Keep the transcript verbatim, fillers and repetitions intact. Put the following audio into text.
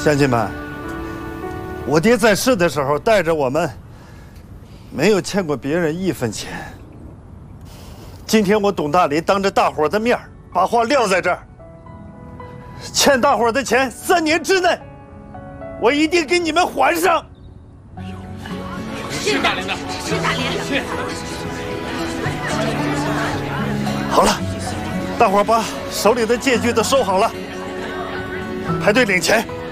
乡亲们，我爹在世的时候带着我们，没有欠过别人一分钱。今天我董大礼当着大伙的面把话撂在这儿，欠大伙的钱，三年之内，我一定给你们还上。 谢大连的，谢大连的。 好了，大伙把手里的借据都收好了，排队领钱。